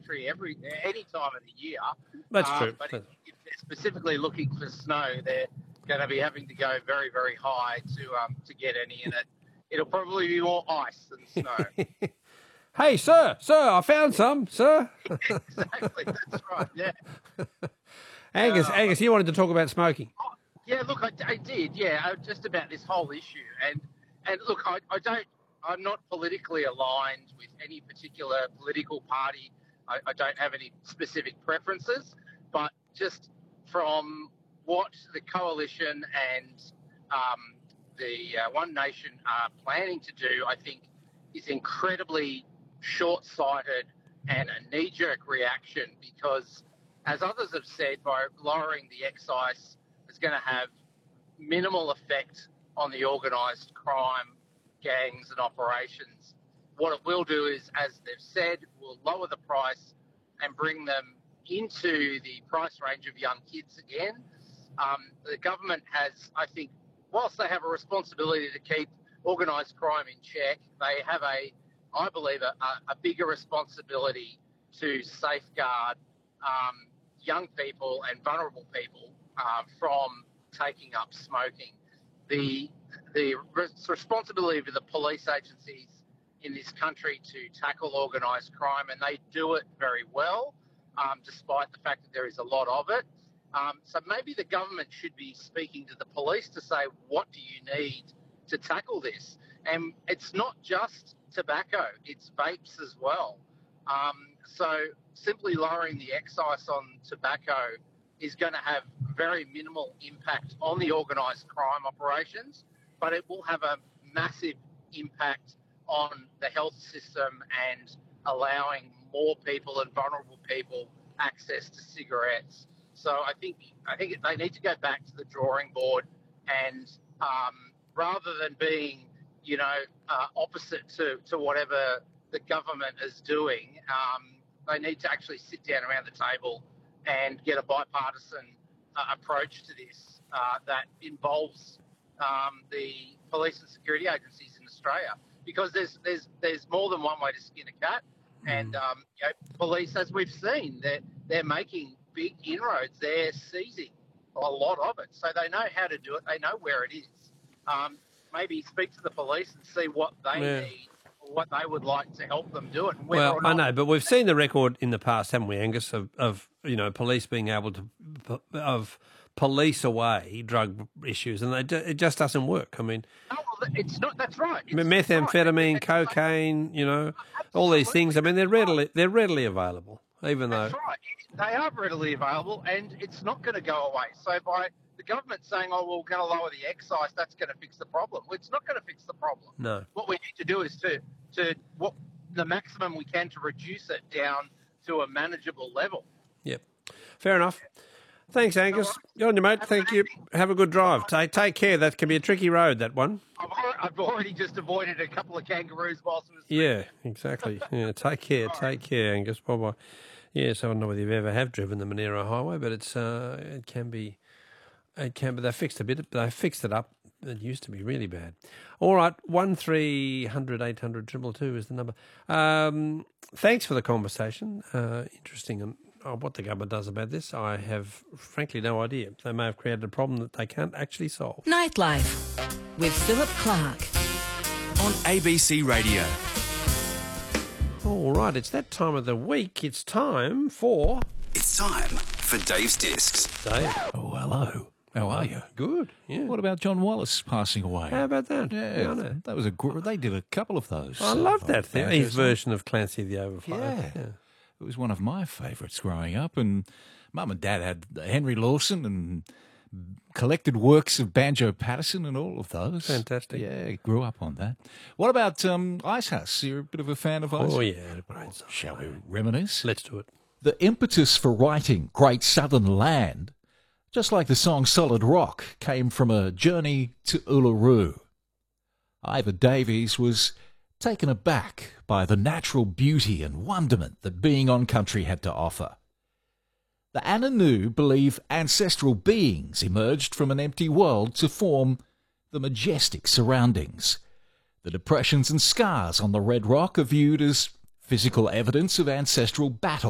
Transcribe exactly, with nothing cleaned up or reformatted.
country every any time of the year. That's um, true. But if, if they're specifically looking for snow, they're going to be having to go very, very high to um, to get any in it. It'll probably be more ice than snow. Hey, sir, sir, I found some, sir. Exactly, that's right, yeah. Angus, Uh, Angus, you wanted to talk about smoking. oh, yeah, look, I, I did, yeah, uh, just about this whole issue. And, and look, I, I don't, I'm not politically aligned with any particular political party. I, I don't have any specific preferences, but just from what the coalition and um, the uh, One Nation are planning to do, I think is incredibly short-sighted and a knee-jerk reaction because, as others have said, by lowering the excise is going to have minimal effect on the organised crime gangs and operations. What it will do is, as they've said, will lower the price and bring them into the price range of young kids again. Um, the government has, I think, whilst they have a responsibility to keep organised crime in check, they have a, I believe, a, a bigger responsibility to safeguard um, young people and vulnerable people uh, from taking up smoking. The the responsibility of the police agencies in this country to tackle organised crime, and they do it very well, um, despite the fact that there is a lot of it. Um, so maybe the government should be speaking to the police to say, what do you need to tackle this? And it's not just tobacco, it's vapes as well. Um, so simply lowering the excise on tobacco is going to have very minimal impact on the organised crime operations, but it will have a massive impact on the health system and allowing more people and vulnerable people access to cigarettes. So I think I think they need to go back to the drawing board and um, rather than being, you know, uh, opposite to, to whatever the government is doing, um, they need to actually sit down around the table and get a bipartisan uh, approach to this uh, that involves um, the police and security agencies in Australia, because there's there's there's more than one way to skin a cat, and um, you know, police, as we've seen, they're they're making big inroads. They're seizing a lot of it, so they know how to do it. They know where it is. Um, maybe speak to the police and see what they Yeah. need, or what they would like to help them do it. And Well, or not, I know, but we've seen the record in the past, haven't we, Angus, of, of you know police being able to of police away drug issues, and they do, it just doesn't work. I mean, No, well, it's not. That's right. It's methamphetamine, right. cocaine, you know, all these things. I mean, they're readily they're readily available, even though That's right. They are readily available, and it's not going to go away. So by the government saying, "Oh, well, we're going to lower the excise," that's going to fix the problem. Well, it's not going to fix the problem. no. What we need to do is to to what the maximum we can to reduce it down to a manageable level. Yep, fair enough. Thanks, Angus. Good on you, mate. Thank you. Have a good drive. Take take care. That can be a tricky road, that one. I've already, I've already just avoided a couple of kangaroos whilst it was. Yeah, exactly. Yeah, take care. Take care, Angus. Bye bye. Yes, I don't know whether you've ever have driven the Monero Highway, but it's uh, it can be, it can. But they fixed a bit. They fixed it up. It used to be really bad. All right, one three hundred eight hundred triple two is the number. Um, thanks for the conversation. Uh, interesting. And oh, what the government does about this, I have frankly no idea. They may have created a problem that they can't actually solve. Nightlife with Philip Clark on A B C Radio. All right, it's that time of the week. It's time for... It's time for Dave's Discs. Dave. Oh, hello. How are you? Good, yeah. What about John Wallace passing away? How about that? Yeah, I know. that was a gr- they did a couple of those. I uh, love that thing. banjos. His version of Clancy the Overflow. Yeah. It was one of my favourites growing up, and Mum and Dad had Henry Lawson and collected works of Banjo Patterson and all of those. Fantastic. Yeah, grew up on that. What about um, Icehouse? You're a bit of a fan of Icehouse? Oh, yeah. Great song. Shall we reminisce? Let's do it. The impetus for writing Great Southern Land, just like the song Solid Rock, came from a journey to Uluru. Ivor Davies was taken aback by the natural beauty and wonderment that being on country had to offer. The Ananu believe ancestral beings emerged from an empty world to form the majestic surroundings. The depressions and scars on the red rock are viewed as physical evidence of ancestral battle.